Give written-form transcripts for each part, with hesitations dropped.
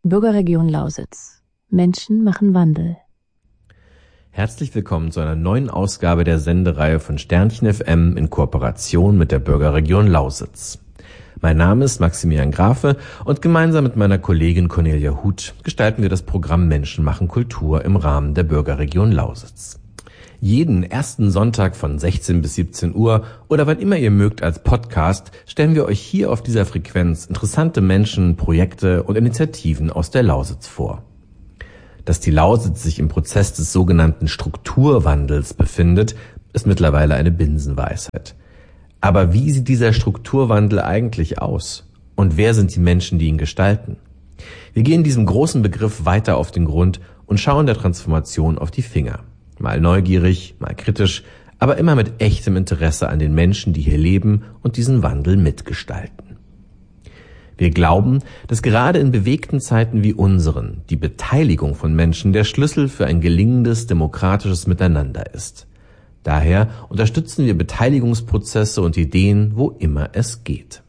Bürgerregion Lausitz. Menschen machen Wandel. Herzlich willkommen zu einer neuen Ausgabe der Sendereihe von Sternchen FM in Kooperation mit der Bürgerregion Lausitz. Mein Name ist Maximilian Grafe und gemeinsam mit meiner Kollegin Cornelia Huth gestalten wir das Programm Menschen machen Kultur im Rahmen der Bürgerregion Lausitz. Jeden ersten Sonntag von 16 bis 17 Uhr oder wann immer ihr mögt als Podcast stellen wir euch hier auf dieser Frequenz interessante Menschen, Projekte und Initiativen aus der Lausitz vor. Dass die Lausitz sich im Prozess des sogenannten Strukturwandels befindet, ist mittlerweile eine Binsenweisheit. Aber wie sieht dieser Strukturwandel eigentlich aus? Und wer sind die Menschen, die ihn gestalten? Wir gehen diesem großen Begriff weiter auf den Grund und schauen der Transformation auf die Finger. Mal neugierig, mal kritisch, aber immer mit echtem Interesse an den Menschen, die hier leben und diesen Wandel mitgestalten. Wir glauben, dass gerade in bewegten Zeiten wie unseren die Beteiligung von Menschen der Schlüssel für ein gelingendes demokratisches Miteinander ist. Daher unterstützen wir Beteiligungsprozesse und Ideen, wo immer es geht.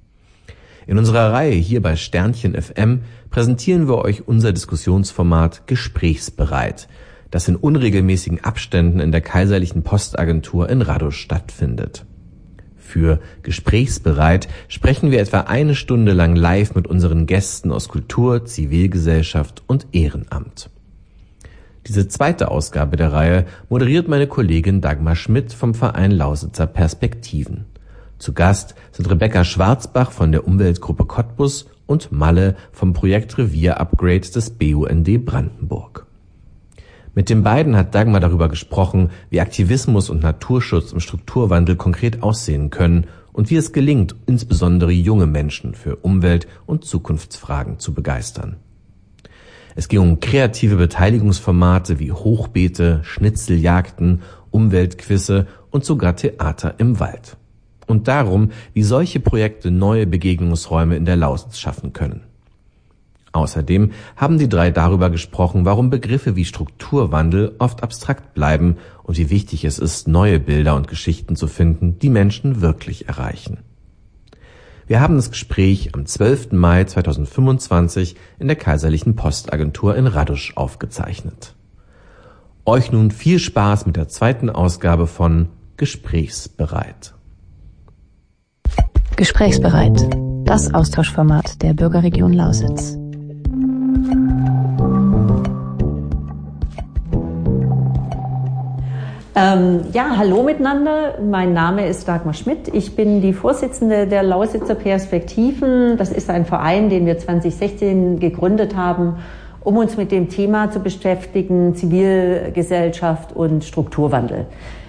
In unserer Reihe hier bei Sternchen FM präsentieren wir euch unser Diskussionsformat Gesprächsbereit, das in unregelmäßigen Abständen in der Kaiserlichen Postagentur in Radosch stattfindet. Für Gesprächsbereit sprechen wir etwa eine Stunde lang live mit unseren Gästen aus Kultur, Zivilgesellschaft und Ehrenamt. Diese zweite Ausgabe der Reihe moderiert meine Kollegin Dagmar Schmidt vom Verein Lausitzer Perspektiven. Zu Gast sind Rebecca Schwarzbach von der Umweltgruppe Cottbus und Malle vom Projekt Revier Upgrade des BUND Brandenburg. Mit den beiden hat Dagmar darüber gesprochen, wie Aktivismus und Naturschutz im Strukturwandel konkret aussehen können und wie es gelingt, insbesondere junge Menschen für Umwelt- und Zukunftsfragen zu begeistern. Es ging um kreative Beteiligungsformate wie Hochbeete, Schnitzeljagden, Umweltquizze und sogar Theater im Wald. Und darum, wie solche Projekte neue Begegnungsräume in der Lausitz schaffen können. Außerdem haben die drei darüber gesprochen, warum Begriffe wie Strukturwandel oft abstrakt bleiben und wie wichtig es ist, neue Bilder und Geschichten zu finden, die Menschen wirklich erreichen. Wir haben das Gespräch am 12. Mai 2025 in der Kaiserlichen Postagentur in Radosch aufgezeichnet. Euch nun viel Spaß mit der zweiten Ausgabe von Gesprächsbereit. Gesprächsbereit. Das Austauschformat der Bürgerregion Lausitz. Hallo miteinander. Mein Name ist Dagmar Schmidt. Ich bin die Vorsitzende der Lausitzer Perspektiven. Das ist ein Verein, den wir 2016 gegründet haben, um uns mit dem Thema zu beschäftigen, Zivilgesellschaft und Strukturwandel.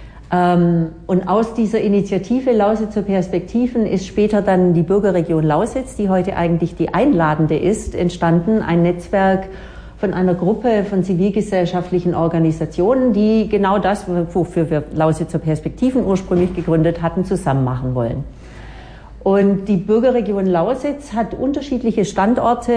Und aus dieser Initiative Lausitzer Perspektiven ist später dann die Bürgerregion Lausitz, die heute eigentlich die einladende ist, entstanden, ein Netzwerk von einer Gruppe von zivilgesellschaftlichen Organisationen, die genau das, wofür wir Lausitzer Perspektiven ursprünglich gegründet hatten, zusammen machen wollen. Und die Bürgerregion Lausitz hat unterschiedliche Standorte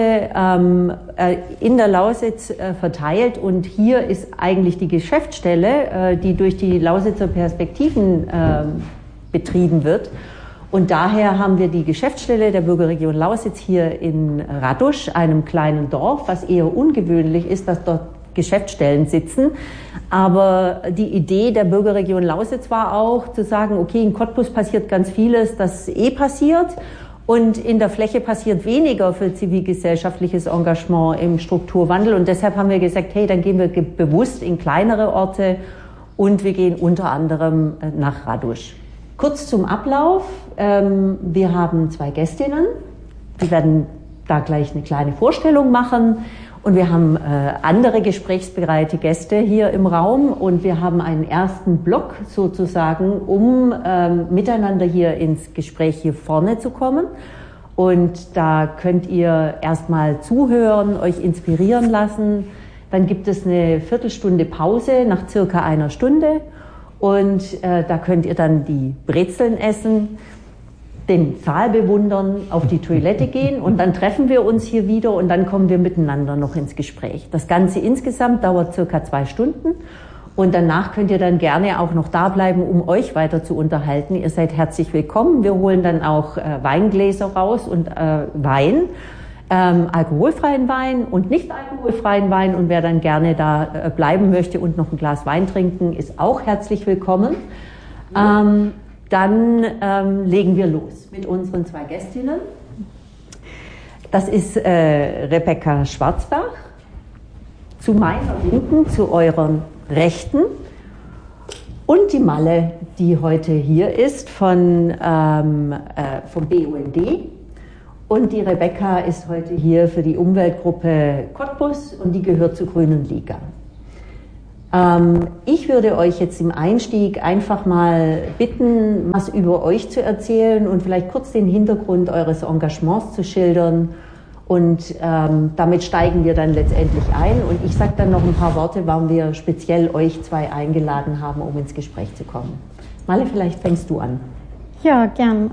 in der Lausitz verteilt und hier ist eigentlich die Geschäftsstelle, die durch die Lausitzer Perspektiven betrieben wird. Und daher haben wir die Geschäftsstelle der Bürgerregion Lausitz hier in Radosch, einem kleinen Dorf, was eher ungewöhnlich ist, dass dort Geschäftsstellen sitzen. Aber die Idee der Bürgerregion Lausitz war auch zu sagen, okay, in Cottbus passiert ganz vieles, das passiert. Und in der Fläche passiert weniger für zivilgesellschaftliches Engagement im Strukturwandel. Und deshalb haben wir gesagt, hey, dann gehen wir bewusst in kleinere Orte und wir gehen unter anderem nach Radosch. Kurz zum Ablauf. Wir haben 2 Gästinnen. Die werden da gleich eine kleine Vorstellung machen. Und wir haben andere gesprächsbereite Gäste hier im Raum. Und wir haben einen ersten Block sozusagen, um miteinander hier ins Gespräch hier vorne zu kommen. Und da könnt ihr erstmal zuhören, euch inspirieren lassen. Dann gibt es eine Viertelstunde Pause nach circa einer Stunde. Und da könnt ihr dann die Brezeln essen, den Saal bewundern, auf die Toilette gehen und dann treffen wir uns hier wieder und dann kommen wir miteinander noch ins Gespräch. Das Ganze insgesamt dauert circa 2 Stunden und danach könnt ihr dann gerne auch noch da bleiben, um euch weiter zu unterhalten. Ihr seid herzlich willkommen. Wir holen dann auch Weingläser raus und Wein. alkoholfreien Wein und nicht alkoholfreien Wein. Und wer dann gerne da bleiben möchte und noch ein Glas Wein trinken, ist auch herzlich willkommen. Dann legen wir los mit unseren 2 Gästinnen. Das ist Rebecca Schwarzbach, zu meiner Linken, zu euren Rechten. Und die Malle, die heute hier ist vom BUND. Und die Rebecca ist heute hier für die Umweltgruppe Cottbus und die gehört zur Grünen Liga. Ich würde euch jetzt im Einstieg einfach mal bitten, was über euch zu erzählen und vielleicht kurz den Hintergrund eures Engagements zu schildern. Und damit steigen wir dann letztendlich ein. Und ich sage dann noch ein paar Worte, warum wir speziell euch 2 eingeladen haben, um ins Gespräch zu kommen. Malle, vielleicht fängst du an. Ja, gern.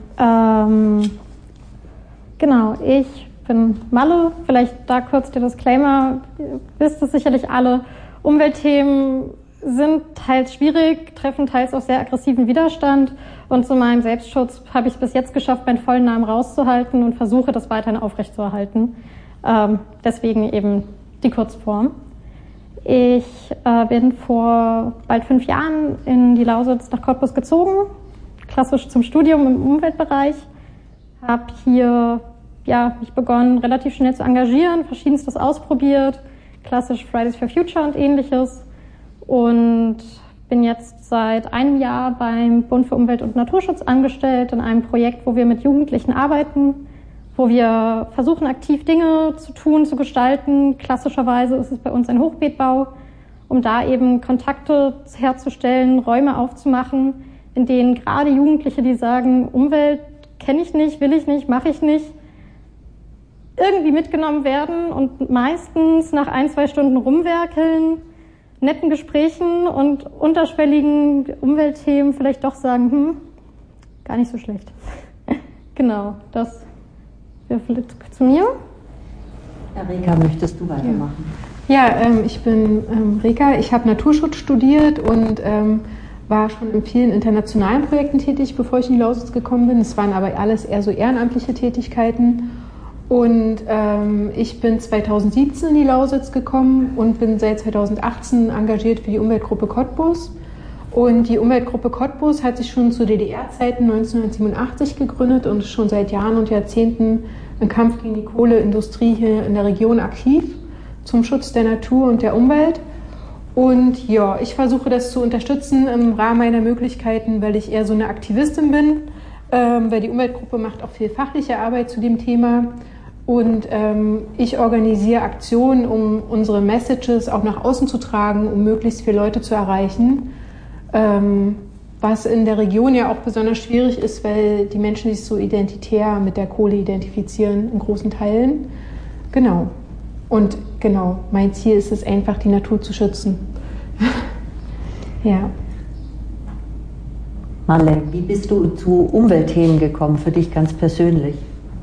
Genau, ich bin Malle. Vielleicht da kurz der Disclaimer. Ihr wisst es sicherlich alle. Umweltthemen sind teils schwierig, treffen teils auch sehr aggressiven Widerstand. Und zu meinem Selbstschutz habe ich es bis jetzt geschafft, meinen vollen Namen rauszuhalten und versuche, das weiterhin aufrechtzuerhalten. Deswegen eben die Kurzform. Ich bin vor bald 5 Jahren in die Lausitz nach Cottbus gezogen, klassisch zum Studium im Umweltbereich. Habe hier mich begonnen, relativ schnell zu engagieren, verschiedenstes ausprobiert, klassisch Fridays for Future und ähnliches. Und bin jetzt seit einem Jahr beim Bund für Umwelt und Naturschutz angestellt in einem Projekt, wo wir mit Jugendlichen arbeiten, wo wir versuchen, aktiv Dinge zu tun, zu gestalten. Klassischerweise ist es bei uns ein Hochbeetbau, um da eben Kontakte herzustellen, Räume aufzumachen, in denen gerade Jugendliche, die sagen, Umwelt kenne ich nicht, will ich nicht, mache ich nicht, irgendwie mitgenommen werden und meistens nach 1-2 Stunden rumwerkeln, netten Gesprächen und unterschwelligen Umweltthemen vielleicht doch sagen, gar nicht so schlecht. Genau, das wäre vielleicht zu mir. Reka, möchtest du weitermachen? Ja, ich bin Reka. Ich habe Naturschutz studiert und war schon in vielen internationalen Projekten tätig, bevor ich in die Lausitz gekommen bin. Es waren aber alles eher so ehrenamtliche Tätigkeiten. Und ich bin 2017 in die Lausitz gekommen und bin seit 2018 engagiert für die Umweltgruppe Cottbus. Und die Umweltgruppe Cottbus hat sich schon zu DDR-Zeiten 1987 gegründet und ist schon seit Jahren und Jahrzehnten im Kampf gegen die Kohleindustrie hier in der Region aktiv zum Schutz der Natur und der Umwelt. Und ja, ich versuche das zu unterstützen im Rahmen meiner Möglichkeiten, weil ich eher so eine Aktivistin bin, weil die Umweltgruppe macht auch viel fachliche Arbeit zu dem Thema. Und ich organisiere Aktionen, um unsere Messages auch nach außen zu tragen, um möglichst viele Leute zu erreichen. Was in der Region ja auch besonders schwierig ist, weil die Menschen sich so identitär mit der Kohle identifizieren, in großen Teilen. Genau. Und genau, mein Ziel ist es einfach, die Natur zu schützen. Ja. Malle, wie bist du zu Umweltthemen gekommen, für dich ganz persönlich?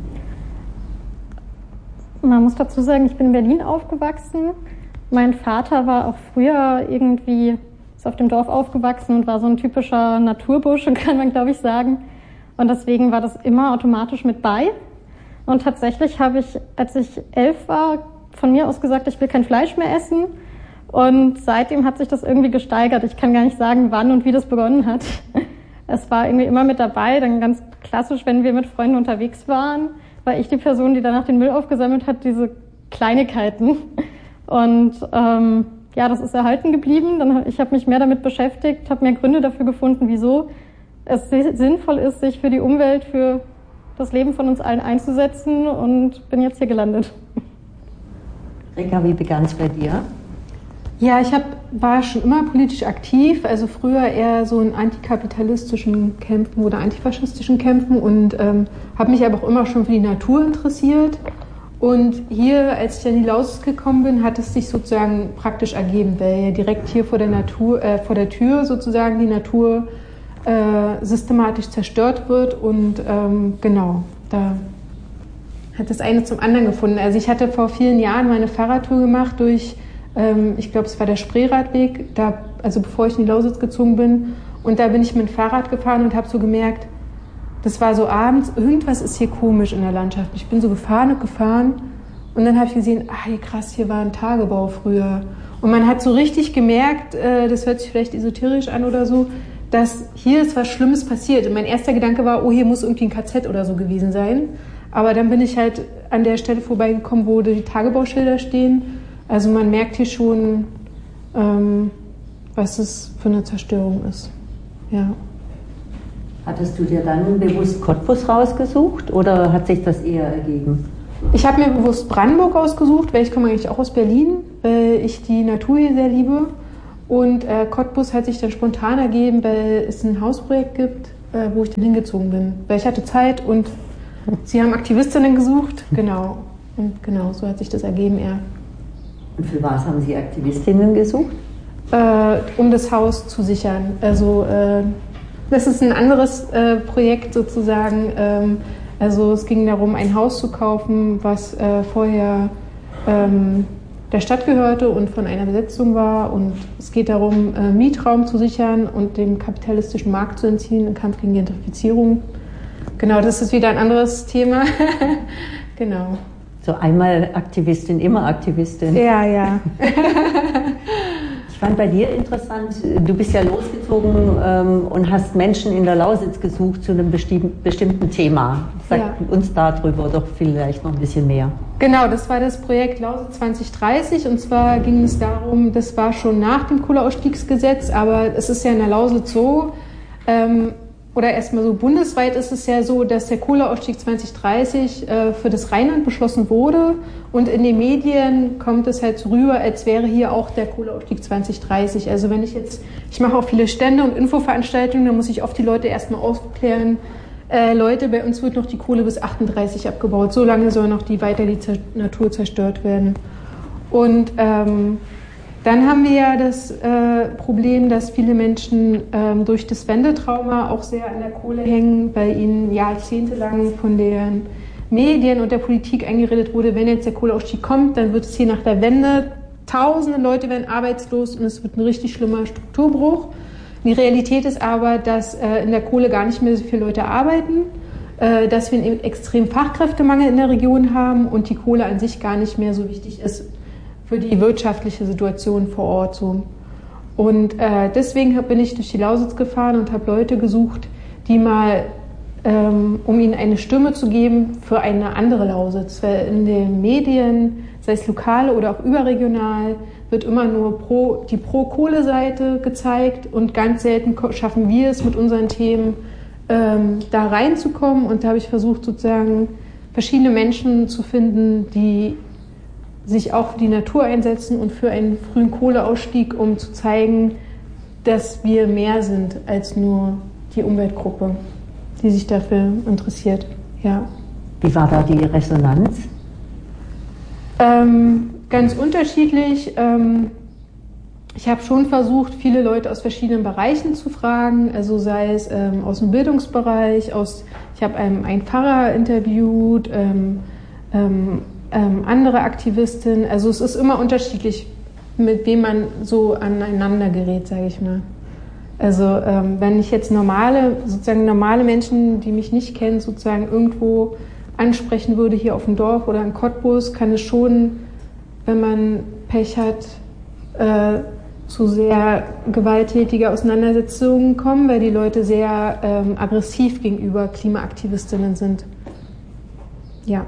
Man muss dazu sagen, ich bin in Berlin aufgewachsen. Mein Vater war auch früher ist auf dem Dorf aufgewachsen und war so ein typischer Naturbursche, kann man glaube ich sagen. Und deswegen war das immer automatisch mit bei. Und tatsächlich habe ich, als ich 11 war, von mir aus gesagt, ich will kein Fleisch mehr essen. Und seitdem hat sich das irgendwie gesteigert. Ich kann gar nicht sagen, wann und wie das begonnen hat. Es war irgendwie immer mit dabei. Dann ganz klassisch, wenn wir mit Freunden unterwegs waren, war ich die Person, die danach den Müll aufgesammelt hat, diese Kleinigkeiten. Und das ist erhalten geblieben. Ich habe mich mehr damit beschäftigt, habe mehr Gründe dafür gefunden, wieso es sinnvoll ist, sich für die Umwelt, für das Leben von uns allen einzusetzen und bin jetzt hier gelandet. Reka, wie begann es bei dir? Ja, ich war schon immer politisch aktiv, also früher eher so in antikapitalistischen Kämpfen oder antifaschistischen Kämpfen und habe mich aber auch immer schon für die Natur interessiert. Und hier, als ich dann in die Lausitz gekommen bin, hat es sich sozusagen praktisch ergeben, weil ja direkt hier vor der Tür sozusagen die Natur systematisch zerstört wird und genau, da hat das eine zum anderen gefunden. Also ich hatte vor vielen Jahren meine Fahrradtour gemacht durch, ich glaube, es war der Spreeradweg, also bevor ich in die Lausitz gezogen bin. Und da bin ich mit dem Fahrrad gefahren und habe so gemerkt, das war so abends, irgendwas ist hier komisch in der Landschaft. Ich bin so gefahren Und dann habe ich gesehen, hier krass, hier war ein Tagebau früher. Und man hat so richtig gemerkt, das hört sich vielleicht esoterisch an oder so, dass hier ist was Schlimmes passiert. Und mein erster Gedanke war, hier muss irgendwie ein KZ oder so gewesen sein. Aber dann bin ich halt an der Stelle vorbeigekommen, wo die Tagebauschilder stehen. Also man merkt hier schon, was es für eine Zerstörung ist. Ja. Hattest du dir dann bewusst Cottbus rausgesucht oder hat sich das eher ergeben? Ich habe mir bewusst Brandenburg ausgesucht, weil ich komme eigentlich auch aus Berlin, weil ich die Natur hier sehr liebe. Und Cottbus hat sich dann spontan ergeben, weil es ein Hausprojekt gibt, wo ich dann hingezogen bin. Weil ich hatte Zeit und sie haben Aktivistinnen gesucht. Genau. Und genau, so hat sich das ergeben eher. Und für was haben Sie Aktivistinnen gesucht? Um das Haus zu sichern. Also das ist ein anderes Projekt sozusagen. Also es ging darum, ein Haus zu kaufen, was vorher der Stadt gehörte und von einer Besetzung war. Und es geht darum, Mietraum zu sichern und dem kapitalistischen Markt zu entziehen im Kampf gegen Gentrifizierung. Genau, das ist wieder ein anderes Thema. Genau. So einmal Aktivistin, immer Aktivistin. Ja. Ich fand bei dir interessant, du bist ja losgezogen und hast Menschen in der Lausitz gesucht zu einem bestimmten Thema. Sag uns darüber doch vielleicht noch ein bisschen mehr. Genau, das war das Projekt Lausitz 2030 und zwar ging es darum, das war schon nach dem Kohleausstiegsgesetz, aber es ist ja in der Lausitz so, oder erstmal so bundesweit ist es ja so, dass der Kohleausstieg 2030 für das Rheinland beschlossen wurde und in den Medien kommt es halt so rüber, als wäre hier auch der Kohleausstieg 2030. Also wenn ich mache auch viele Stände und Infoveranstaltungen, dann muss ich oft die Leute erstmal aufklären, Leute, bei uns wird noch die Kohle bis 38 abgebaut, so lange soll noch die Natur zerstört werden. Und dann haben wir ja das Problem, dass viele Menschen durch das Wendetrauma auch sehr an der Kohle hängen, weil ihnen jahrzehntelang von den Medien und der Politik eingeredet wurde, wenn jetzt der Kohleausstieg kommt, dann wird es hier nach der Wende, tausende Leute werden arbeitslos und es wird ein richtig schlimmer Strukturbruch. Die Realität ist aber, dass in der Kohle gar nicht mehr so viele Leute arbeiten, dass wir einen extremen Fachkräftemangel in der Region haben und die Kohle an sich gar nicht mehr so wichtig ist für die wirtschaftliche Situation vor Ort. So. Und deswegen bin ich durch die Lausitz gefahren und habe Leute gesucht, die mal, um ihnen eine Stimme zu geben für eine andere Lausitz. Weil in den Medien, sei es lokal oder auch überregional, wird immer nur die Pro-Kohle-Seite gezeigt und ganz selten schaffen wir es mit unseren Themen, da reinzukommen. Und da habe ich versucht, sozusagen verschiedene Menschen zu finden, die sich auch für die Natur einsetzen und für einen frühen Kohleausstieg, um zu zeigen, dass wir mehr sind als nur die Umweltgruppe, die sich dafür interessiert. Ja. Wie war da die Resonanz? Ganz unterschiedlich. Ich habe schon versucht, viele Leute aus verschiedenen Bereichen zu fragen, also sei es aus dem Bildungsbereich, ich habe einen Pfarrer interviewt, andere Aktivistinnen. Also es ist immer unterschiedlich, mit wem man so aneinander gerät, sage ich mal. Also wenn ich jetzt normale Menschen, die mich nicht kennen, sozusagen irgendwo ansprechen würde, hier auf dem Dorf oder in Cottbus, kann es schon, wenn man Pech hat, zu sehr gewalttätiger Auseinandersetzungen kommen, weil die Leute sehr aggressiv gegenüber Klimaaktivistinnen sind. Ja.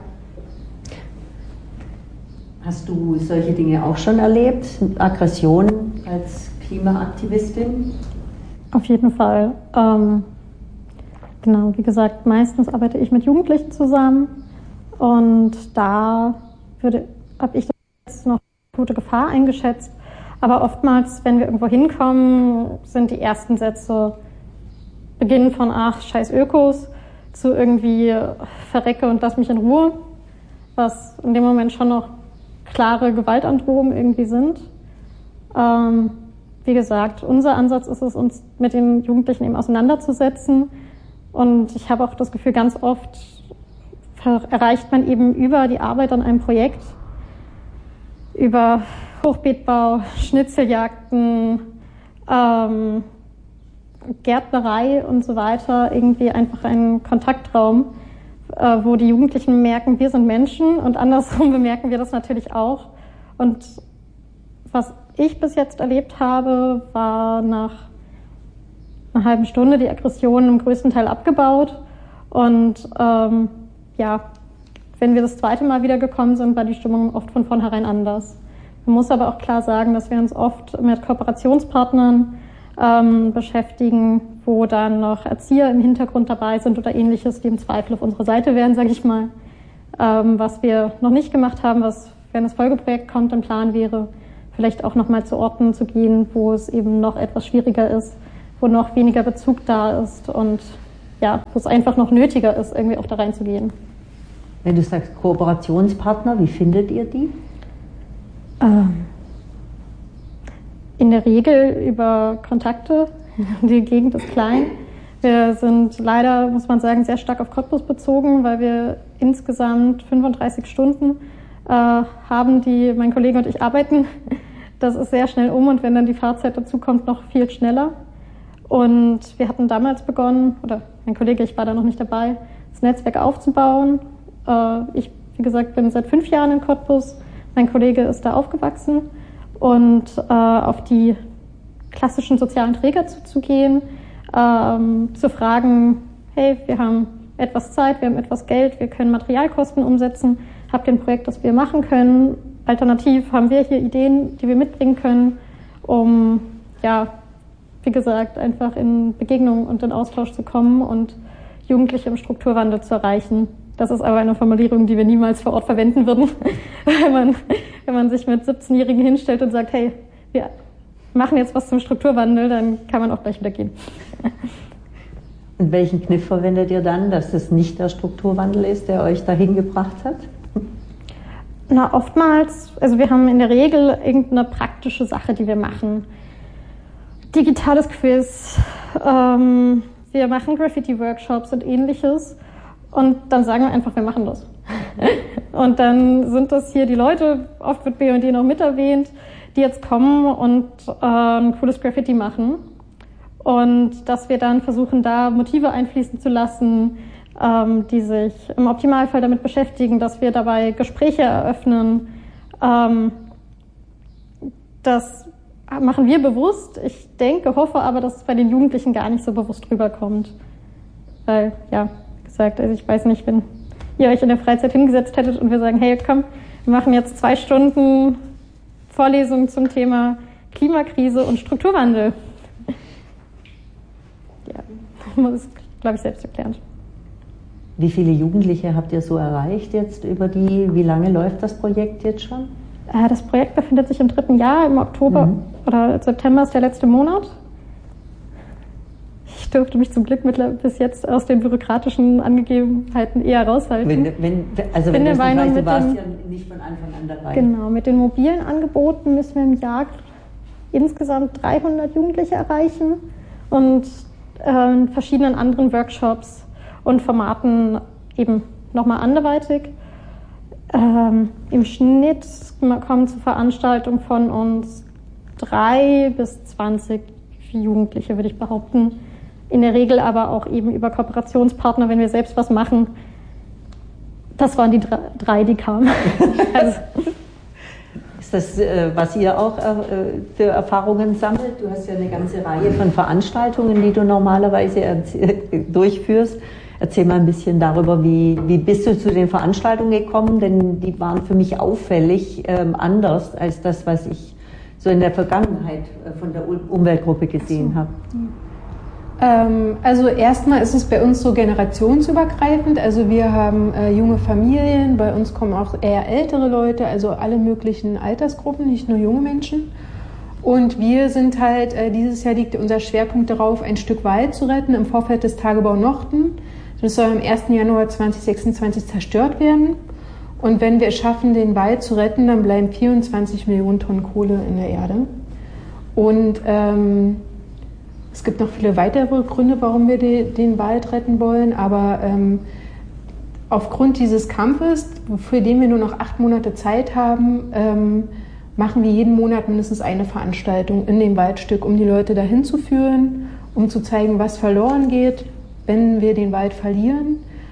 Hast du solche Dinge auch schon erlebt? Aggression als Klimaaktivistin? Auf jeden Fall. Genau, wie gesagt, meistens arbeite ich mit Jugendlichen zusammen und da habe ich das noch gute Gefahr eingeschätzt. Aber oftmals, wenn wir irgendwo hinkommen, sind die ersten Sätze beginnen von ach, scheiß Ökos zu irgendwie verrecke und lass mich in Ruhe, was in dem Moment schon noch klare Gewaltandrohungen irgendwie sind. Wie gesagt, unser Ansatz ist es, uns mit den Jugendlichen eben auseinanderzusetzen. Und ich habe auch das Gefühl, ganz oft erreicht man eben über die Arbeit an einem Projekt, über Hochbeetbau, Schnitzeljagden, Gärtnerei und so weiter, irgendwie einfach einen Kontaktraum, wo die Jugendlichen merken, wir sind Menschen und andersrum bemerken wir das natürlich auch. Und was ich bis jetzt erlebt habe, war nach einer halben Stunde die Aggression im größten Teil abgebaut. Und wenn wir das zweite Mal wieder gekommen sind, war die Stimmung oft von vornherein anders. Man muss aber auch klar sagen, dass wir uns oft mit Kooperationspartnern beschäftigen, wo dann noch Erzieher im Hintergrund dabei sind oder Ähnliches, die im Zweifel auf unserer Seite wären, sage ich mal. Was wir noch nicht gemacht haben, was, wenn das Folgeprojekt kommt, ein Plan wäre, vielleicht auch nochmal zu Orten zu gehen, wo es eben noch etwas schwieriger ist, wo noch weniger Bezug da ist und ja, wo es einfach noch nötiger ist, irgendwie auch da reinzugehen. Wenn du sagst Kooperationspartner, wie findet ihr die? In der Regel über Kontakte. Die Gegend ist klein. Wir sind leider, muss man sagen, sehr stark auf Cottbus bezogen, weil wir insgesamt 35 Stunden haben, die mein Kollege und ich arbeiten. Das ist sehr schnell und wenn dann die Fahrzeit dazu kommt, noch viel schneller. Und wir hatten damals begonnen, oder mein Kollege, ich war da noch nicht dabei, das Netzwerk aufzubauen. Ich, wie gesagt, bin seit 5 Jahren in Cottbus. Mein Kollege ist da aufgewachsen. Und auf die klassischen sozialen Träger zuzugehen, zu fragen, hey, wir haben etwas Zeit, wir haben etwas Geld, wir können Materialkosten umsetzen, habt ihr ein Projekt, das wir machen können? Alternativ haben wir hier Ideen, die wir mitbringen können, um, ja, wie gesagt, einfach in Begegnung und in Austausch zu kommen und Jugendliche im Strukturwandel zu erreichen. Das ist aber eine Formulierung, die wir niemals vor Ort verwenden würden, wenn man sich mit 17-Jährigen hinstellt und sagt, hey, wir machen jetzt was zum Strukturwandel, dann kann man auch gleich wieder gehen. Und welchen Kniff verwendet ihr dann, dass es nicht der Strukturwandel ist, der euch dahin gebracht hat? Na, oftmals, also wir haben in der Regel irgendeine praktische Sache, die wir machen. Digitales Quiz, wir machen Graffiti-Workshops und Ähnliches. Und dann sagen wir einfach, wir machen das. Und dann sind das hier die Leute, oft wird BUND noch mit erwähnt, die jetzt kommen und ein cooles Graffiti machen. Und dass wir dann versuchen, da Motive einfließen zu lassen, die sich im Optimalfall damit beschäftigen, dass wir dabei Gespräche eröffnen. Das machen wir bewusst. Ich denke, hoffe aber, dass es bei den Jugendlichen gar nicht so bewusst rüberkommt. Weil, ja, gesagt, also ich weiß nicht, wenn ihr euch in der Freizeit hingesetzt hättet und wir sagen, hey, komm, wir machen jetzt 2 Stunden Vorlesung zum Thema Klimakrise und Strukturwandel. Ja, das ist, glaube ich, selbsterklärend. Wie viele Jugendliche habt ihr so erreicht jetzt wie lange läuft das Projekt jetzt schon? Das Projekt befindet sich im 3. Jahr, im Oktober oder September ist der letzte Monat. Ich durfte mich zum Glück bis jetzt aus den bürokratischen Angegebenheiten eher raushalten. Wenn du es nicht weißt, du warst ja nicht von Anfang an dabei. Genau, mit den mobilen Angeboten müssen wir im Jahr insgesamt 300 Jugendliche erreichen und in verschiedenen anderen Workshops und Formaten eben nochmal anderweitig. Im Schnitt kommen zur Veranstaltung von uns 3 bis 20 Jugendliche, würde ich behaupten. In der Regel aber auch eben über Kooperationspartner, wenn wir selbst was machen. Das waren die 3, die kamen. Also. Ist das, was ihr auch für Erfahrungen sammelt? Du hast ja eine ganze Reihe von Veranstaltungen, die du normalerweise durchführst. Erzähl mal ein bisschen darüber, wie bist du zu den Veranstaltungen gekommen? Denn die waren für mich auffällig anders als das, was ich so in der Vergangenheit von der Umweltgruppe gesehen habe. Also erstmal ist es bei uns so generationsübergreifend. Also wir haben junge Familien, bei uns kommen auch eher ältere Leute, also alle möglichen Altersgruppen, nicht nur junge Menschen. Und wir sind halt, dieses Jahr liegt unser Schwerpunkt darauf, ein Stück Wald zu retten im Vorfeld des Tagebau Norden. Das soll am 1. Januar 2026 zerstört werden. Und wenn wir es schaffen, den Wald zu retten, dann bleiben 24 Millionen Tonnen Kohle in der Erde. Und es gibt noch viele weitere Gründe, warum wir den Wald retten wollen. Aber aufgrund dieses Kampfes, für den wir nur noch 8 Monate Zeit haben, machen wir jeden Monat mindestens eine Veranstaltung in dem Waldstück, um die Leute dahin zu führen, um zu zeigen, was verloren geht, wenn wir den Wald verlieren,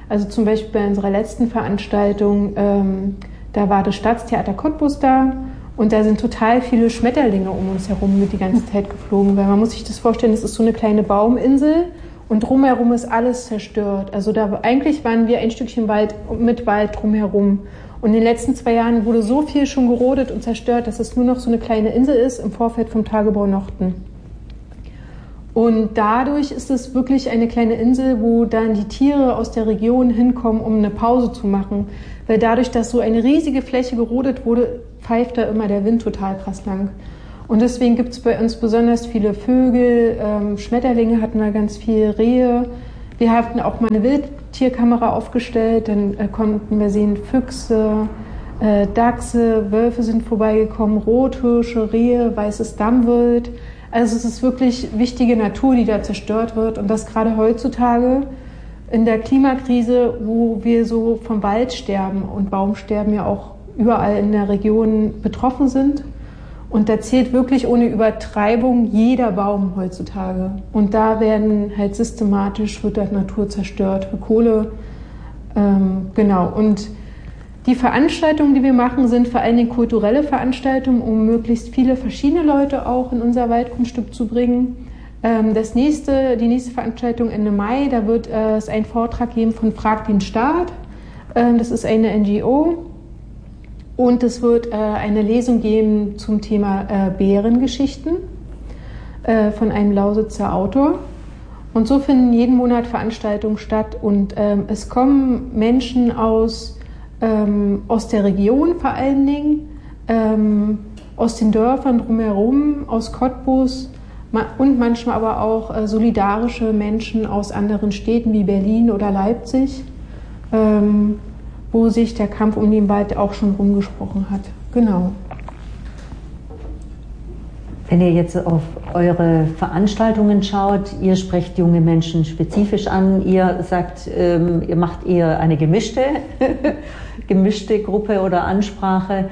Also zum Beispiel bei unserer letzten Veranstaltung, da war das Staatstheater Cottbus da und da sind total viele Schmetterlinge um uns herum die ganze Zeit geflogen, weil man muss sich das vorstellen, es ist so eine kleine Bauminsel und drumherum ist alles zerstört. Also eigentlich waren wir ein Stückchen Wald mit Wald drumherum. Und in den letzten 2 Jahren wurde so viel schon gerodet und zerstört, dass es nur noch so eine kleine Insel ist im Vorfeld vom Tagebau Nochten. Und dadurch ist es wirklich eine kleine Insel, wo dann die Tiere aus der Region hinkommen, um eine Pause zu machen. Weil dadurch, dass so eine riesige Fläche gerodet wurde, pfeift da immer der Wind total krass lang. Und deswegen gibt es bei uns besonders viele Vögel, Schmetterlinge hatten wir ganz viel, Rehe. Wir hatten auch mal eine Wildtierkamera aufgestellt, dann konnten wir sehen Füchse, Dachse, Wölfe sind vorbeigekommen, Rothirsche, Rehe, weißes Dammwild. Also es ist wirklich wichtige Natur, die da zerstört wird und das gerade heutzutage in der Klimakrise, wo wir so vom Waldsterben und Baumsterben ja auch überall in der Region betroffen sind. Und da zählt wirklich ohne Übertreibung jeder Baum heutzutage. Und da werden halt systematisch, wird der Natur zerstört für Kohle. Genau. Und die Veranstaltungen, die wir machen, sind vor allen Dingen kulturelle Veranstaltungen, um möglichst viele verschiedene Leute auch in unser Waldgrundstück zu bringen. Die nächste Veranstaltung Ende Mai, da wird es einen Vortrag geben von Frag den Staat. Das ist eine NGO. Und es wird eine Lesung geben zum Thema Bärengeschichten von einem Lausitzer Autor. Und so finden jeden Monat Veranstaltungen statt. Und es kommen Menschen aus der Region vor allen Dingen, aus den Dörfern drumherum, aus Cottbus und manchmal aber auch solidarische Menschen aus anderen Städten wie Berlin oder Leipzig, wo sich der Kampf um den Wald auch schon rumgesprochen hat. Genau. Wenn ihr jetzt auf eure Veranstaltungen schaut, ihr sprecht junge Menschen spezifisch an, ihr sagt, ihr macht eher eine gemischte Gruppe oder Ansprache.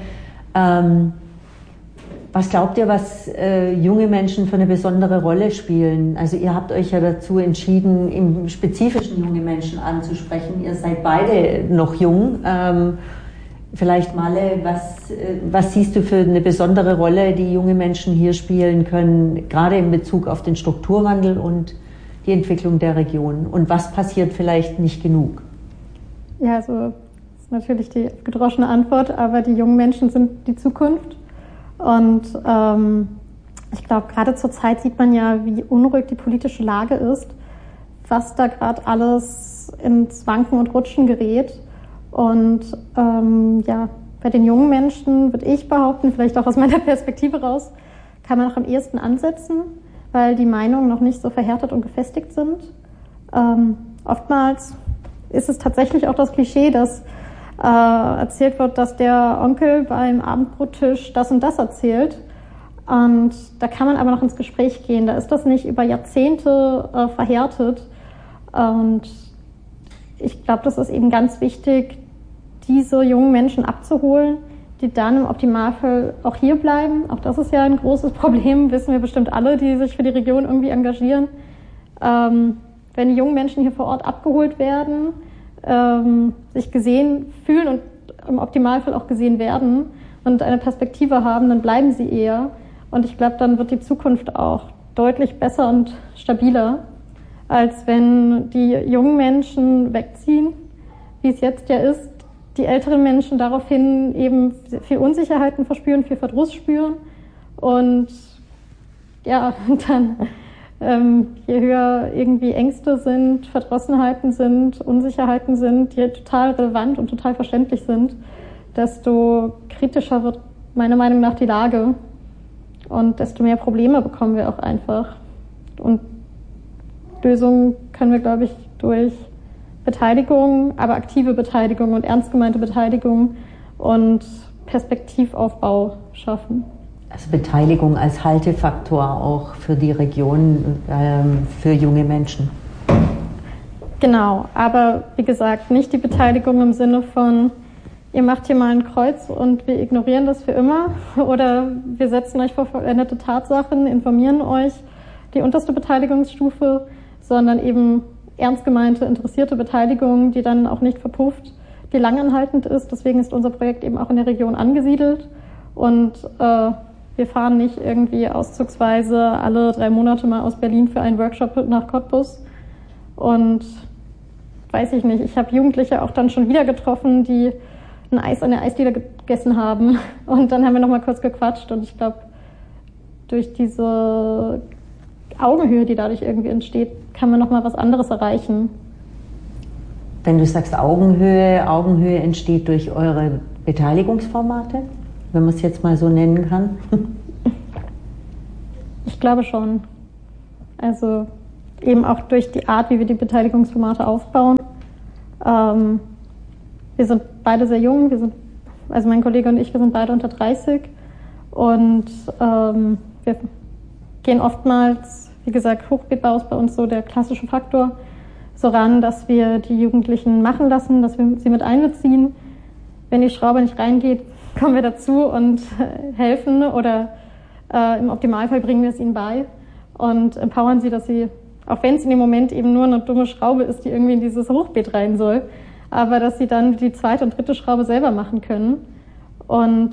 Was glaubt ihr, was junge Menschen für eine besondere Rolle spielen? Also ihr habt euch ja dazu entschieden, im Spezifischen junge Menschen anzusprechen. Ihr seid beide noch jung. Vielleicht Malle, was siehst du für eine besondere Rolle, die junge Menschen hier spielen können, gerade in Bezug auf den Strukturwandel und die Entwicklung der Region? Und was passiert vielleicht nicht genug? Ja, also das ist natürlich die gedroschene Antwort, aber die jungen Menschen sind die Zukunft. Und ich glaube, gerade zur Zeit sieht man ja, wie unruhig die politische Lage ist, was da gerade alles ins Wanken und Rutschen gerät. Und bei den jungen Menschen würde ich behaupten, vielleicht auch aus meiner Perspektive raus, kann man auch am ehesten ansetzen, weil die Meinungen noch nicht so verhärtet und gefestigt sind. Oftmals ist es tatsächlich auch das Klischee, dass erzählt wird, dass der Onkel beim Abendbrottisch das und das erzählt. Und da kann man aber noch ins Gespräch gehen. Da ist das nicht über Jahrzehnte verhärtet. Und ich glaube, das ist eben ganz wichtig, diese jungen Menschen abzuholen, die dann im Optimalfall auch hier bleiben. Auch das ist ja ein großes Problem, wissen wir bestimmt alle, die sich für die Region irgendwie engagieren. Wenn die jungen Menschen hier vor Ort abgeholt werden, sich gesehen fühlen und im Optimalfall auch gesehen werden und eine Perspektive haben, dann bleiben sie eher. Und ich glaube, dann wird die Zukunft auch deutlich besser und stabiler, als wenn die jungen Menschen wegziehen, wie es jetzt ja ist, die älteren Menschen daraufhin eben viel Unsicherheiten verspüren, viel Verdruss spüren und ja, dann je höher irgendwie Ängste sind, Verdrossenheiten sind, Unsicherheiten sind, die total relevant und total verständlich sind, desto kritischer wird meiner Meinung nach die Lage und desto mehr Probleme bekommen wir auch einfach. Und Lösungen können wir, glaube ich, durch Beteiligung, aber aktive Beteiligung und ernst gemeinte Beteiligung und Perspektivaufbau schaffen. Also Beteiligung als Haltefaktor auch für die Region, für junge Menschen. Genau, aber wie gesagt, nicht die Beteiligung im Sinne von, ihr macht hier mal ein Kreuz und wir ignorieren das für immer oder wir setzen euch vor vollendete Tatsachen, informieren euch, die unterste Beteiligungsstufe, sondern eben ernst gemeinte, interessierte Beteiligung, die dann auch nicht verpufft, die langanhaltend ist. Deswegen ist unser Projekt eben auch in der Region angesiedelt. Und wir fahren nicht irgendwie auszugsweise alle 3 Monate mal aus Berlin für einen Workshop nach Cottbus. Und weiß ich nicht, ich habe Jugendliche auch dann schon wieder getroffen, die ein Eis an der Eisdiele gegessen haben. Und dann haben wir noch mal kurz gequatscht. Und ich glaube, durch diese Augenhöhe, die dadurch irgendwie entsteht, kann man noch mal was anderes erreichen. Wenn du sagst Augenhöhe entsteht durch eure Beteiligungsformate, wenn man es jetzt mal so nennen kann? Ich glaube schon. Also eben auch durch die Art, wie wir die Beteiligungsformate aufbauen. Wir sind beide sehr jung, also mein Kollege und ich, wir sind beide unter 30 und wir gehen oftmals, wie gesagt, Hochbeetbau ist bei uns so der klassische Faktor, so ran, dass wir die Jugendlichen machen lassen, dass wir sie mit einbeziehen. Wenn die Schraube nicht reingeht, kommen wir dazu und helfen oder im Optimalfall bringen wir es ihnen bei und empowern sie, dass sie, auch wenn es in dem Moment eben nur eine dumme Schraube ist, die irgendwie in dieses Hochbeet rein soll, aber dass sie dann die 2. und 3. Schraube selber machen können. Und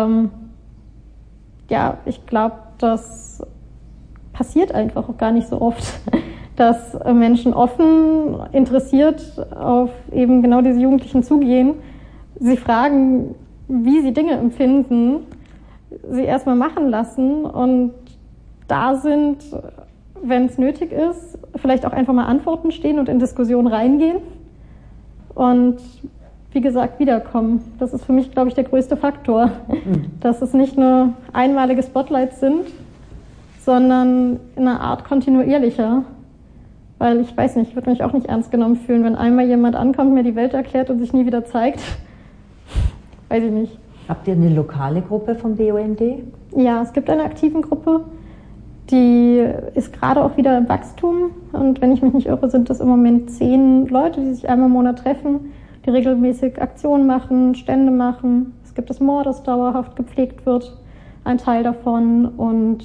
ja, ich glaube, das passiert einfach auch gar nicht so oft, dass Menschen offen, interessiert auf eben genau diese Jugendlichen zugehen, sie fragen, wie sie Dinge empfinden, sie erstmal machen lassen und da sind, wenn es nötig ist, vielleicht auch einfach mal Antworten stehen und in Diskussionen reingehen und wie gesagt wiederkommen. Das ist für mich, glaube ich, der größte Faktor, dass es nicht nur einmalige Spotlights sind, sondern in einer Art kontinuierlicher. Weil ich weiß nicht, ich würde mich auch nicht ernst genommen fühlen, wenn einmal jemand ankommt, mir die Welt erklärt und sich nie wieder zeigt. Weiß ich nicht. Habt ihr eine lokale Gruppe vom BUND? Ja, es gibt eine aktiven Gruppe, die ist gerade auch wieder im Wachstum. Und wenn ich mich nicht irre, sind das im Moment 10 Leute, die sich einmal im Monat treffen, die regelmäßig Aktionen machen, Stände machen. Es gibt das Moor, das dauerhaft gepflegt wird, ein Teil davon. Und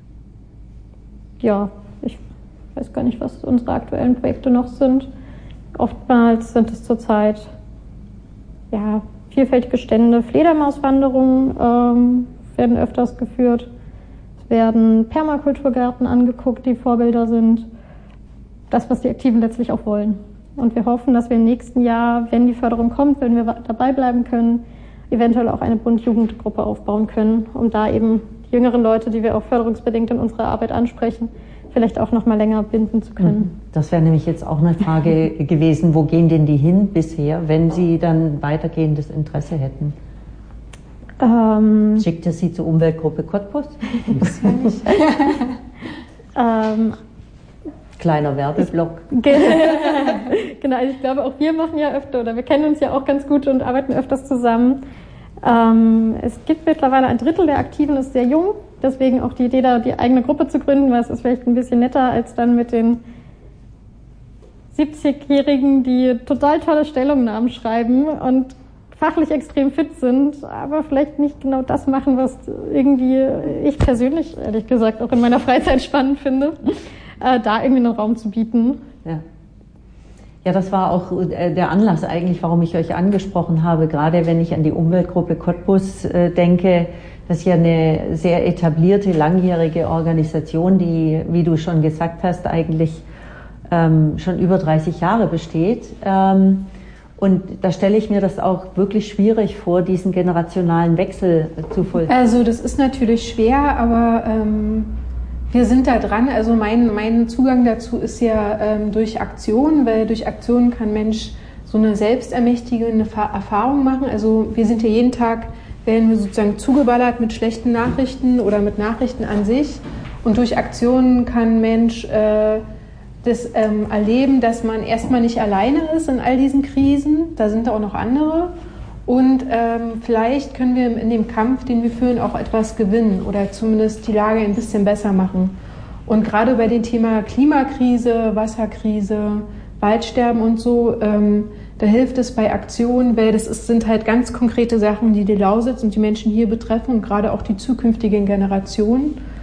ja, ich weiß gar nicht, was unsere aktuellen Projekte noch sind. Oftmals sind es zurzeit ja, vielfältige Stände, Fledermauswanderungen werden öfters geführt. Es werden Permakulturgärten angeguckt, die Vorbilder sind. Das, was die Aktiven letztlich auch wollen. Und wir hoffen, dass wir im nächsten Jahr, wenn die Förderung kommt, wenn wir dabei bleiben können, eventuell auch eine Bund-Jugendgruppe aufbauen können, um da eben die jüngeren Leute, die wir auch förderungsbedingt in unserer Arbeit ansprechen, vielleicht auch noch mal länger binden zu können. Das wäre nämlich jetzt auch eine Frage gewesen, wo gehen denn die hin bisher, wenn sie dann weitergehendes Interesse hätten? Schickt ihr sie zur Umweltgruppe Cottbus? Bisher nicht. Kleiner Werbeblock. Genau, also ich glaube, auch wir machen ja öfter, oder wir kennen uns ja auch ganz gut und arbeiten öfters zusammen. Es gibt mittlerweile 1/3 der Aktiven, ist sehr jung, deswegen auch die Idee, da die eigene Gruppe zu gründen, weil es ist vielleicht ein bisschen netter, als dann mit den 70-Jährigen, die total tolle Stellungnahmen schreiben und fachlich extrem fit sind, aber vielleicht nicht genau das machen, was irgendwie ich persönlich, ehrlich gesagt, auch in meiner Freizeit spannend finde, da irgendwie einen Raum zu bieten. Ja, das war auch der Anlass eigentlich, warum ich euch angesprochen habe, gerade wenn ich an die Umweltgruppe Cottbus denke. Das ist ja eine sehr etablierte, langjährige Organisation, die, wie du schon gesagt hast, eigentlich schon über 30 Jahre besteht. Und da stelle ich mir das auch wirklich schwierig vor, diesen generationalen Wechsel zu vollziehen. Also das ist natürlich schwer, aber wir sind da dran. Also mein Zugang dazu ist ja durch Aktion, weil durch Aktion kann Mensch so eine selbstermächtigende Erfahrung machen. Also wir sind ja jeden Tag, werden wir sozusagen zugeballert mit schlechten Nachrichten oder mit Nachrichten an sich. Und durch Aktionen kann Mensch das erleben, dass man erstmal nicht alleine ist in all diesen Krisen. Da sind auch noch andere. Und vielleicht können wir in dem Kampf, den wir führen, auch etwas gewinnen oder zumindest die Lage ein bisschen besser machen. Und gerade bei dem Thema Klimakrise, Wasserkrise, Waldsterben und so, da hilft es bei Aktionen, weil sind halt ganz konkrete Sachen, die Lausitz und die Menschen hier betreffen und gerade auch die zukünftigen Generationen.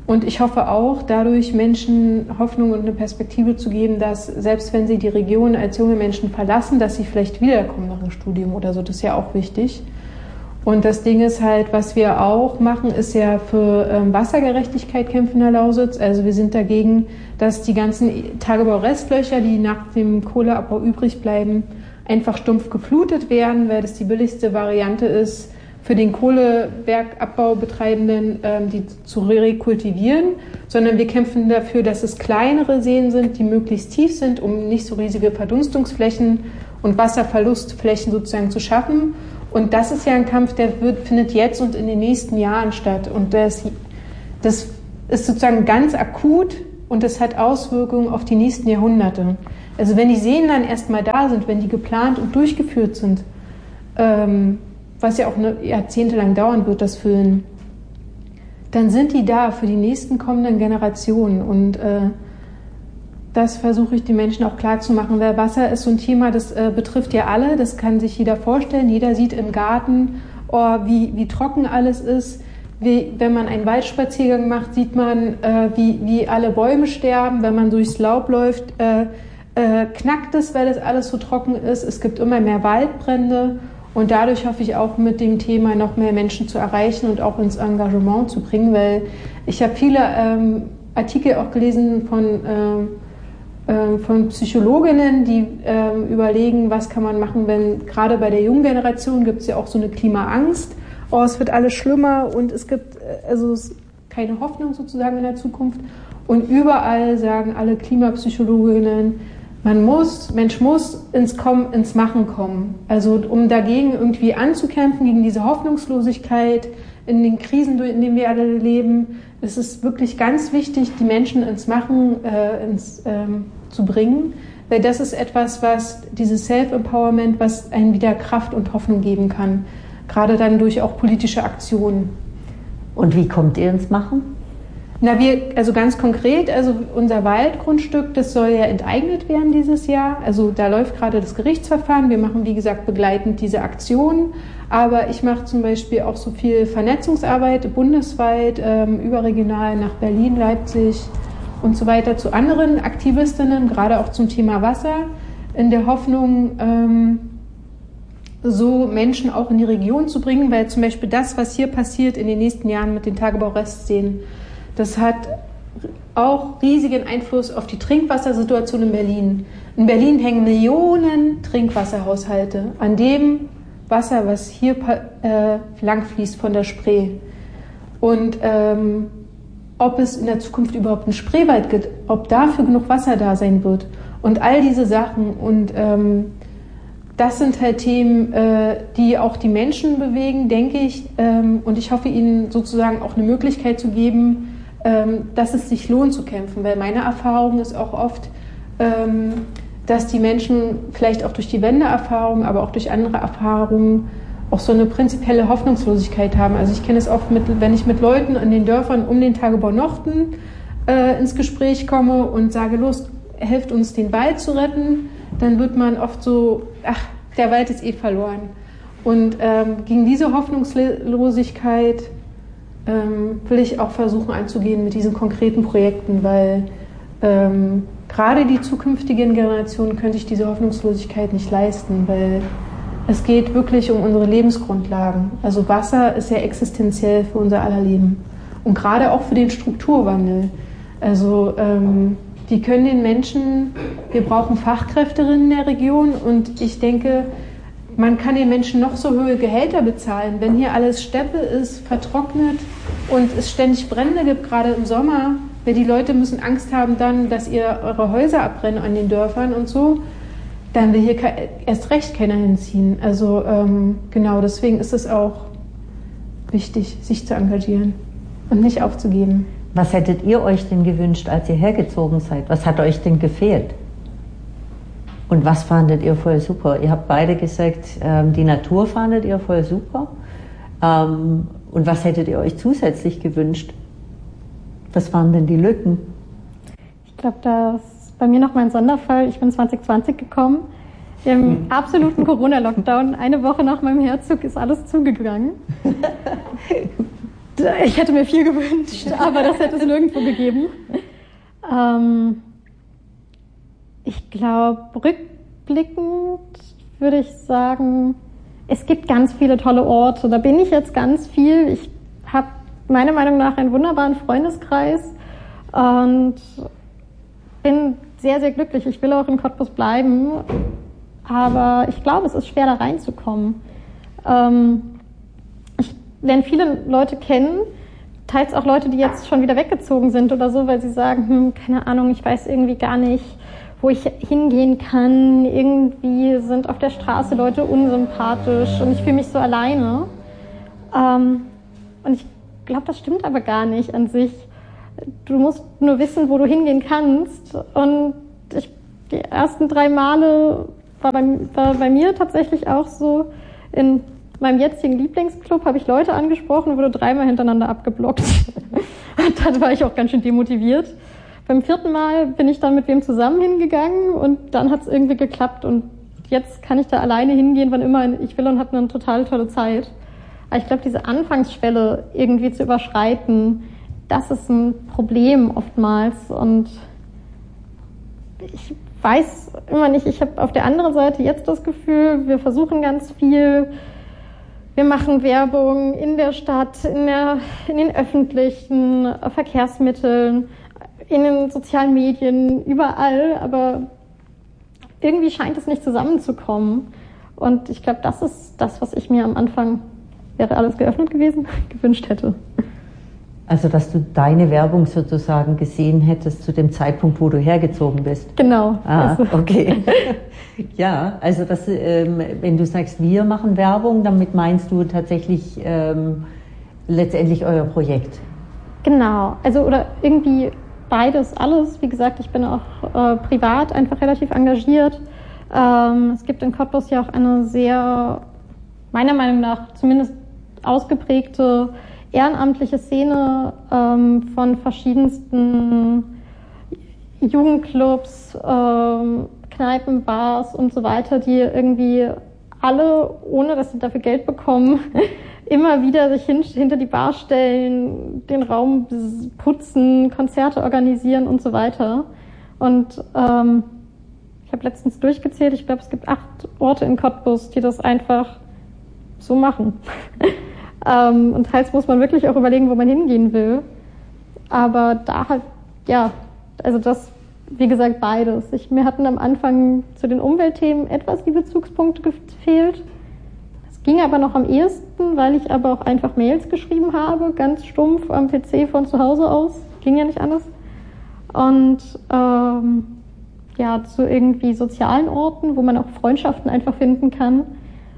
Und ich hoffe auch, dadurch Menschen Hoffnung und eine Perspektive zu geben, dass selbst wenn sie die Region als junge Menschen verlassen, dass sie vielleicht wiederkommen nach dem Studium oder so. Das ist ja auch wichtig. Und das Ding ist halt, was wir auch machen, ist ja für Wassergerechtigkeit kämpfen in der Lausitz. Also wir sind dagegen, dass die ganzen Tagebaurestlöcher, die nach dem Kohleabbau übrig bleiben, einfach stumpf geflutet werden, weil das die billigste Variante ist, für den Kohlebergabbau-Betreibenden, die zu rekultivieren, sondern wir kämpfen dafür, dass es kleinere Seen sind, die möglichst tief sind, um nicht so riesige Verdunstungsflächen und Wasserverlustflächen sozusagen zu schaffen. Und das ist ja ein Kampf, der findet jetzt und in den nächsten Jahren statt. Und das ist sozusagen ganz akut und das hat Auswirkungen auf die nächsten Jahrhunderte. Also wenn die Seen dann erstmal da sind, wenn die geplant und durchgeführt sind, was ja auch jahrzehntelang dauern wird, das Füllen, dann sind die da für die nächsten kommenden Generationen. Und das versuche ich den Menschen auch klar zu machen, weil Wasser ist so ein Thema, das betrifft ja alle, das kann sich jeder vorstellen. Jeder sieht im Garten, wie trocken alles ist. Wenn man einen Waldspaziergang macht, sieht man, wie alle Bäume sterben. Wenn man durchs Laub läuft, knackt es, weil es alles so trocken ist. Es gibt immer mehr Waldbrände. Und dadurch hoffe ich auch mit dem Thema noch mehr Menschen zu erreichen und auch ins Engagement zu bringen, weil ich habe viele Artikel auch gelesen von Psychologinnen, die überlegen, was kann man machen, wenn gerade bei der jungen Generation gibt es ja auch so eine Klimaangst. Es wird alles schlimmer und es gibt keine Hoffnung sozusagen in der Zukunft. Und überall sagen alle Klimapsychologinnen, Mensch muss ins Machen kommen. Also um dagegen irgendwie anzukämpfen, gegen diese Hoffnungslosigkeit in den Krisen, in denen wir alle leben, ist es wirklich ganz wichtig, die Menschen ins Machen zu bringen. Weil das ist etwas, was dieses Self-Empowerment, was einen wieder Kraft und Hoffnung geben kann. Gerade dann durch auch politische Aktionen. Und wie kommt ihr ins Machen? Also ganz konkret, unser Waldgrundstück, das soll ja enteignet werden dieses Jahr. Also da läuft gerade das Gerichtsverfahren. Wir machen, wie gesagt, begleitend diese Aktionen. Aber ich mache zum Beispiel auch so viel Vernetzungsarbeit bundesweit, überregional nach Berlin, Leipzig und so weiter zu anderen Aktivistinnen, gerade auch zum Thema Wasser, in der Hoffnung, so Menschen auch in die Region zu bringen, weil zum Beispiel das, was hier passiert in den nächsten Jahren mit den Tagebaurestseen, das hat auch riesigen Einfluss auf die Trinkwassersituation in Berlin. In Berlin hängen Millionen Trinkwasserhaushalte an dem Wasser, was hier langfließt von der Spree. Und ob es in der Zukunft überhaupt einen Spreewald gibt, ob dafür genug Wasser da sein wird und all diese Sachen. Und das sind halt Themen, die auch die Menschen bewegen, denke ich. Und ich hoffe, ihnen sozusagen auch eine Möglichkeit zu geben, dass es sich lohnt zu kämpfen, weil meine Erfahrung ist auch oft, dass die Menschen vielleicht auch durch die Wendeerfahrung, aber auch durch andere Erfahrungen auch so eine prinzipielle Hoffnungslosigkeit haben. Also ich kenne es oft, wenn ich mit Leuten in den Dörfern um den Tagebau Nochten ins Gespräch komme und sage, los, helft uns den Wald zu retten, dann wird man oft so, der Wald ist verloren. Und gegen diese Hoffnungslosigkeit will ich auch versuchen anzugehen mit diesen konkreten Projekten, weil gerade die zukünftigen Generationen könnte ich diese Hoffnungslosigkeit nicht leisten, weil es geht wirklich um unsere Lebensgrundlagen. Also Wasser ist ja existenziell für unser aller Leben und gerade auch für den Strukturwandel. Also die können den Menschen, wir brauchen Fachkräfterinnen in der Region und ich denke, man kann den Menschen noch so hohe Gehälter bezahlen. Wenn hier alles Steppe ist, vertrocknet und es ständig Brände gibt, gerade im Sommer, weil die Leute müssen Angst haben dann, dass eure Häuser abbrennen an den Dörfern und so, dann will hier erst recht keiner hinziehen. Also genau, deswegen ist es auch wichtig, sich zu engagieren und nicht aufzugeben. Was hättet ihr euch denn gewünscht, als ihr hergezogen seid? Was hat euch denn gefehlt? Und was fandet ihr voll super? Ihr habt beide gesagt, die Natur fandet ihr voll super. Und was hättet ihr euch zusätzlich gewünscht? Was waren denn die Lücken? Ich glaube, das ist bei mir noch mein Sonderfall. Ich bin 2020 gekommen, im absoluten Corona-Lockdown. Eine Woche nach meinem Herzog ist alles zugegangen. Ich hätte mir viel gewünscht, aber das hätte es nirgendwo gegeben. Ich glaube, rückblickend würde ich sagen, es gibt ganz viele tolle Orte. Da bin ich jetzt ganz viel. Ich habe meiner Meinung nach einen wunderbaren Freundeskreis und bin sehr, sehr glücklich. Ich will auch in Cottbus bleiben, aber ich glaube, es ist schwer, da reinzukommen. Ich lerne viele Leute kennen, teils auch Leute, die jetzt schon wieder weggezogen sind oder so, weil sie sagen, keine Ahnung, ich weiß irgendwie gar nicht, wo ich hingehen kann. Irgendwie sind auf der Straße Leute unsympathisch und ich fühle mich so alleine. Und ich glaube, das stimmt aber gar nicht an sich. Du musst nur wissen, wo du hingehen kannst. Und die ersten 3 Male war bei mir tatsächlich auch so, in meinem jetzigen Lieblingsclub habe ich Leute angesprochen und wurde 3-mal hintereinander abgeblockt. Und dann war ich auch ganz schön demotiviert. Beim 4. Mal bin ich dann mit wem zusammen hingegangen und dann hat es irgendwie geklappt. Und jetzt kann ich da alleine hingehen, wann immer ich will und habe eine total tolle Zeit. Aber ich glaube, diese Anfangsschwelle irgendwie zu überschreiten, das ist ein Problem oftmals. Und ich weiß immer nicht, ich habe auf der anderen Seite jetzt das Gefühl, wir versuchen ganz viel. Wir machen Werbung in der Stadt, in den öffentlichen Verkehrsmitteln, in den sozialen Medien, überall, aber irgendwie scheint es nicht zusammenzukommen. Und ich glaube, das ist das, was ich mir am Anfang, wäre alles geöffnet gewesen, gewünscht hätte. Also, dass du deine Werbung sozusagen gesehen hättest zu dem Zeitpunkt, wo du hergezogen bist. Genau. Okay. Ja, also wenn du sagst, wir machen Werbung, damit meinst du tatsächlich letztendlich euer Projekt. Genau. Also, oder irgendwie beides, alles. Wie gesagt, ich bin auch privat einfach relativ engagiert. Es gibt in Cottbus ja auch eine sehr, meiner Meinung nach, zumindest ausgeprägte ehrenamtliche Szene von verschiedensten Jugendclubs, Kneipen, Bars und so weiter, die irgendwie alle, ohne dass sie dafür Geld bekommen, immer wieder sich hinter die Bar stellen, den Raum putzen, Konzerte organisieren und so weiter. Und ich habe letztens durchgezählt, ich glaube, es gibt 8 Orte in Cottbus, die das einfach so machen. Und teils muss man wirklich auch überlegen, wo man hingehen will. Aber da halt, ja, also das, wie gesagt, beides. Mir hatten am Anfang zu den Umweltthemen etwas die Bezugspunkte gefehlt. Das ging aber noch am ehesten, weil ich aber auch einfach Mails geschrieben habe, ganz stumpf am PC von zu Hause aus. Ging ja nicht anders. Und ja, zu irgendwie sozialen Orten, wo man auch Freundschaften einfach finden kann,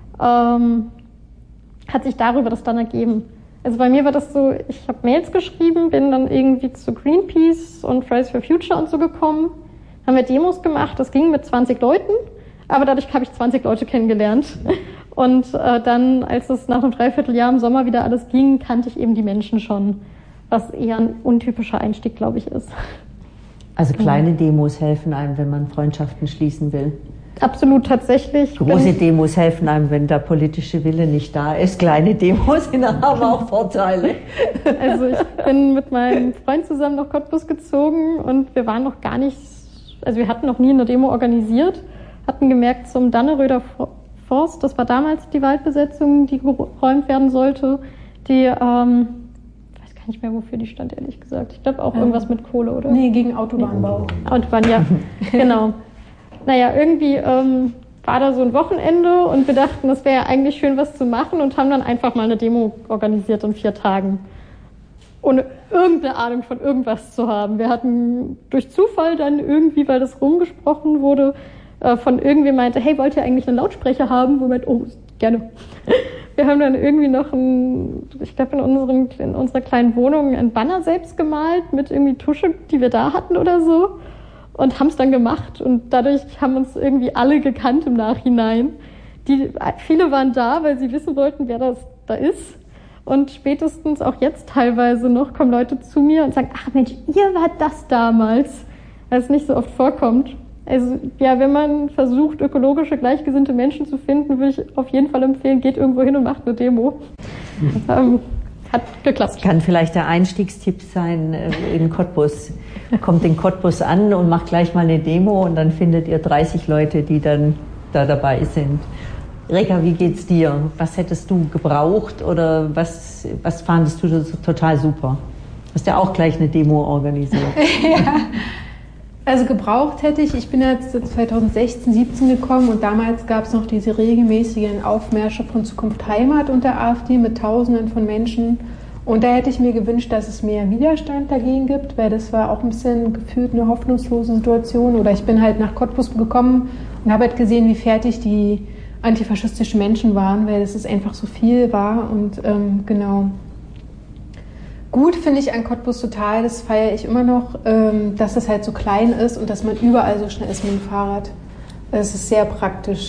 hat sich darüber das dann ergeben. Also bei mir war das so, ich habe Mails geschrieben, bin dann irgendwie zu Greenpeace und Fridays for Future und so gekommen, haben wir Demos gemacht, das ging mit 20 Leuten, aber dadurch habe ich 20 Leute kennengelernt. Und dann, als es nach einem Dreivierteljahr im Sommer wieder alles ging, kannte ich eben die Menschen schon, was eher ein untypischer Einstieg, glaube ich, ist. Also kleine Demos helfen einem, wenn man Freundschaften schließen will. Absolut, tatsächlich. Große Demos helfen einem, wenn der politische Wille nicht da ist. Kleine Demos haben auch Vorteile. Also ich bin mit meinem Freund zusammen nach Cottbus gezogen und wir waren noch gar nicht, also wir hatten noch nie eine Demo organisiert, hatten gemerkt zum Danneröder Forst, das war damals die Waldbesetzung, die geräumt werden sollte, die, ich weiß gar nicht mehr, wofür die stand, ehrlich gesagt. Ich glaube auch irgendwas mit Kohle, oder? Nee, gegen Autobahnbau. Autobahn, ja, genau. Naja, irgendwie war da so ein Wochenende und wir dachten, das wäre ja eigentlich schön, was zu machen und haben dann einfach mal eine Demo organisiert in 4 Tagen. Ohne irgendeine Ahnung von irgendwas zu haben. Wir hatten durch Zufall dann irgendwie, weil das rumgesprochen wurde, von irgendwer meinte, hey, wollt ihr eigentlich einen Lautsprecher haben? Wo wir meinte, oh, gerne. Wir haben dann irgendwie noch ich glaube in unserer kleinen Wohnung ein Banner selbst gemalt mit irgendwie Tusche, die wir da hatten oder so. Und haben es dann gemacht und dadurch haben uns irgendwie alle gekannt im Nachhinein. Viele waren da, weil sie wissen wollten, wer das da ist. Und spätestens auch jetzt teilweise noch kommen Leute zu mir und sagen, ach Mensch, ihr wart das damals, weil es nicht so oft vorkommt. Also ja, wenn man versucht, ökologische, gleichgesinnte Menschen zu finden, würde ich auf jeden Fall empfehlen, geht irgendwo hin und macht eine Demo. hat geklappt. Kann vielleicht der Einstiegstipp sein in Cottbus. Kommt in Cottbus an und macht gleich mal eine Demo und dann findet ihr 30 Leute, die dann da dabei sind. Reka, wie geht's dir? Was hättest du gebraucht oder was fandest du total super? Hast ja auch gleich eine Demo organisiert. Ja, also gebraucht hätte ich bin jetzt 2016, 17 gekommen und damals gab es noch diese regelmäßigen Aufmärsche von Zukunft Heimat und der AfD mit Tausenden von Menschen. Und da hätte ich mir gewünscht, dass es mehr Widerstand dagegen gibt, weil das war auch ein bisschen gefühlt eine hoffnungslose Situation. Oder ich bin halt nach Cottbus gekommen und habe halt gesehen, wie fertig die antifaschistischen Menschen waren, weil es einfach so viel war. Und genau. Gut finde ich an Cottbus total, das feiere ich immer noch, dass es halt so klein ist und dass man überall so schnell ist mit dem Fahrrad. Es ist sehr praktisch.